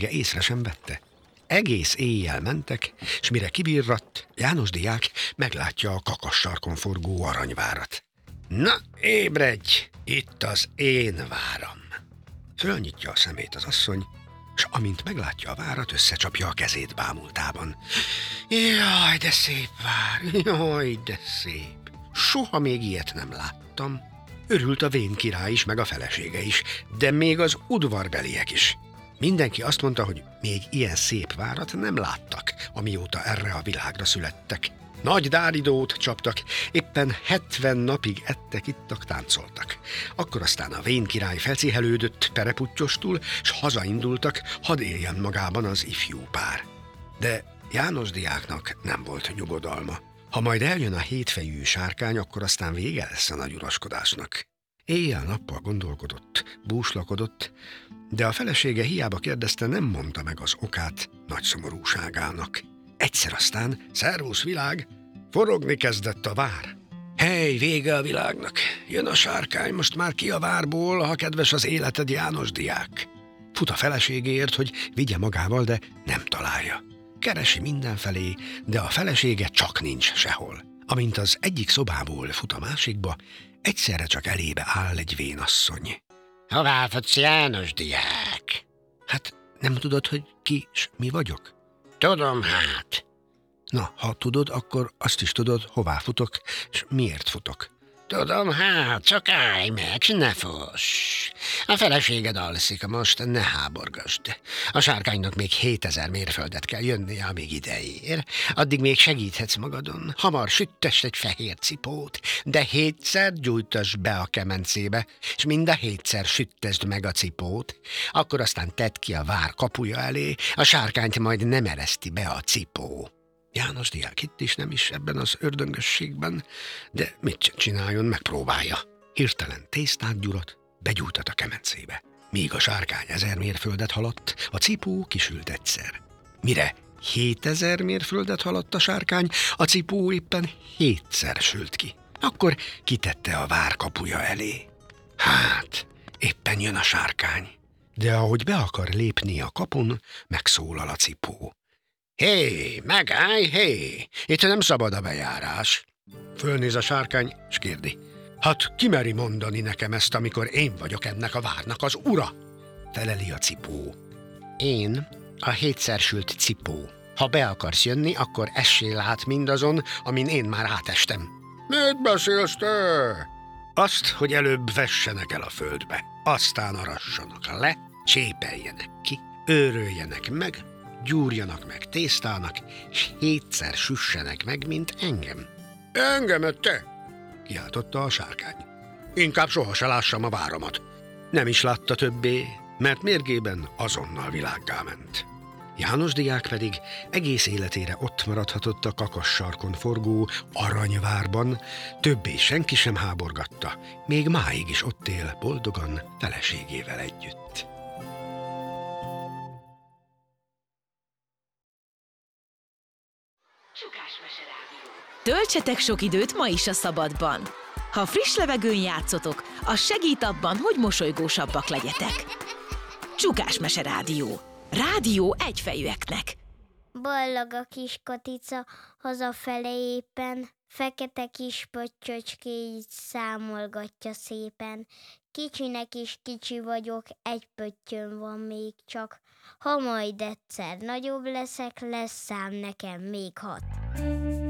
észre sem vette. Egész éjjel mentek, s mire kibirradt, János diák meglátja a kakassarkon forgó aranyvárat. Na, ébredj! Itt az én váram! Fölnyitja a szemét az asszony, s amint meglátja a várat, összecsapja a kezét bámultában. Jaj, de szép vár! Jaj, de szép! Soha még ilyet nem láttam. Örült a vén király is, meg a felesége is, de még az udvarbeliek is. Mindenki azt mondta, hogy még ilyen szép várat nem láttak, amióta erre a világra születtek. Nagy dáridót csaptak, éppen 70 napig ettek, ittak, táncoltak. Akkor aztán a vén király felcihelődött pereputyostul, s hazaindultak, hadd éljen magában az ifjú pár. De János diáknak nem volt nyugodalma. Ha majd eljön a hétfejű sárkány, akkor aztán vége lesz a nagy uraskodásnak. Éjjel-nappal gondolkodott, búslakodott, de a felesége hiába kérdezte, nem mondta meg az okát nagy szomorúságának. Egyszer aztán, szervusz világ, forogni kezdett a vár. Hely, vége a világnak, jön a sárkány, most már ki a várból, ha kedves az életed, János diák. Fut a feleségéért, hogy vigye magával, de nem találja. Keresi mindenfelé, de a felesége csak nincs sehol. Amint az egyik szobából fut a másikba, egyszerre csak elébe áll egy vénasszony. Hová futsz, János diák? Hát nem tudod, hogy ki s mi vagyok? Tudom hát. Na, ha tudod, akkor azt is tudod, hová futok, és miért futok. Tudom hát, csak állj meg, ne foss. A feleséged alszik most, ne háborgasd. A sárkánynak még 7000 mérföldet kell jönnie, amíg ideér. Addig még segíthetsz magadon. Hamar süttest egy fehér cipót, de 7-szer gyújtasd be a kemencébe, és mind a 7-szer süttesd meg a cipót. Akkor aztán tedd ki a vár kapuja elé, a sárkányt majd nem ereszti be a cipó. János diák itt is, nem is ebben az ördöngösségben, de mit csináljon, megpróbálja. Hirtelen tésztát gyurat, begyújtat a kemencébe. Míg a sárkány 1000 mérföldet haladt, a cipó kisült egyszer. Mire 7000 mérföldet haladt a sárkány, a cipó éppen 7-szer sült ki. Akkor kitette a vár kapuja elé. Hát, éppen jön a sárkány, de ahogy be akar lépni a kapun, megszólal a cipó. Hé, megállj, hé! Itt nem szabad a bejárás. Fölnéz a sárkány, s kérdi. Hát ki meri mondani nekem ezt, amikor én vagyok ennek a várnak az ura? Feleli a cipó. Én a 7-szer sült cipó. Ha be akarsz jönni, akkor essél át mindazon, amin én már átestem. Mit beszélsz te? Azt, hogy előbb vessenek el a földbe, aztán arassanak le, csépeljenek ki, őröljenek meg, gyúrjanak meg tésztának, és 7-szer süssenek meg, mint engem. Engemet te? Kiáltotta a sárkány. Inkább soha se lássam a váramat. Nem is látta többé, mert mérgében azonnal világgá ment. János diák pedig egész életére ott maradhatott a kakassarkon forgó aranyvárban, többé senki sem háborgatta, még máig is ott él boldogan feleségével együtt. Töltsetek sok időt ma is a szabadban. Ha friss levegőn játszotok, az segít abban, hogy mosolygósabbak legyetek. Csukás Mese Rádió. Rádió egyfejűeknek. Ballag a kis Katica, hazafele éppen, fekete kis pöttyöcskéit számolgatja szépen. Kicsinek is kicsi vagyok, egy pöttyöm van még csak. Ha majd egyszer nagyobb leszek, lesz szám nekem még 6.